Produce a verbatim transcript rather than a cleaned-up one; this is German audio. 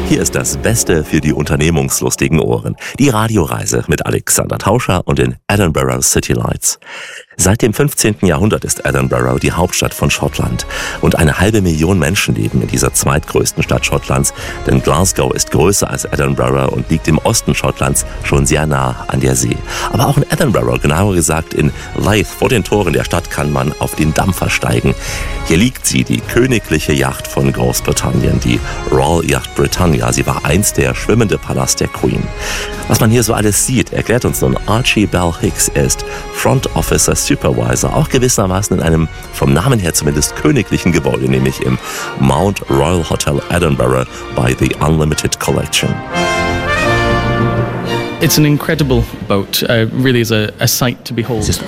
Hier ist das Beste für die unternehmungslustigen Ohren. Die Radioreise mit Alexander Tauscher und den Edinburgh City Lights. Seit dem fünfzehnten Jahrhundert ist Edinburgh die Hauptstadt von Schottland. Und eine halbe Million Menschen leben in dieser zweitgrößten Stadt Schottlands. Denn Glasgow ist größer als Edinburgh und liegt im Osten Schottlands schon sehr nah an der See. Aber auch in Edinburgh, genauer gesagt in Leith, vor den Toren der Stadt, kann man auf den Dampfer steigen. Hier liegt sie, die königliche Yacht von Großbritannien, die Royal Yacht Britannia. Sie war einst der schwimmende Palast der Queen. Was man hier so alles sieht, erklärt uns nun Archie Bell Hicks. Er ist Front Officer Supervisor, auch gewissermaßen in einem, vom Namen her zumindest, königlichen Gebäude, nämlich im Mount Royal Hotel Edinburgh by the Unlimited Collection. It's an incredible boat, uh, really is a, a sight to behold. Es ist